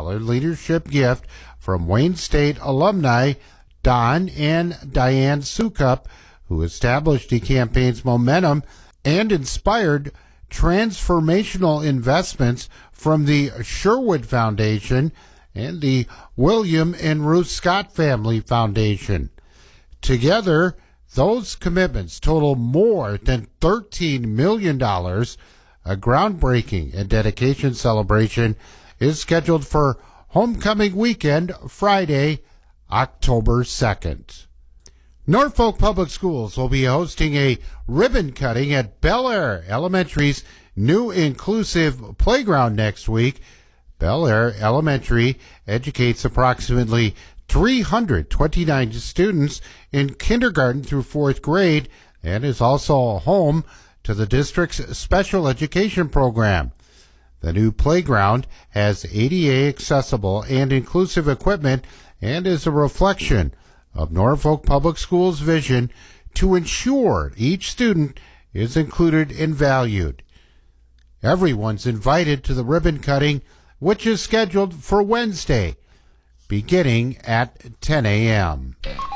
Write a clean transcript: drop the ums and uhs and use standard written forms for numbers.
leadership gift from Wayne State alumni Don and Diane Sukup, who established the campaign's momentum and inspired transformational investments from the Sherwood Foundation and the William and Ruth Scott Family Foundation. Together, those commitments total more than $13 million. A groundbreaking and dedication celebration is scheduled for homecoming weekend, Friday, October 2nd. Norfolk Public Schools will be hosting a ribbon cutting at Bel Air Elementary's new inclusive playground next week. Bel Air Elementary educates approximately 329 students in kindergarten through fourth grade and is also a home to the district's special education program. The new playground has ADA accessible and inclusive equipment and is a reflection of Norfolk Public Schools' vision to ensure each student is included and valued. Everyone's invited to the ribbon cutting, which is scheduled for Wednesday, beginning at 10 a.m.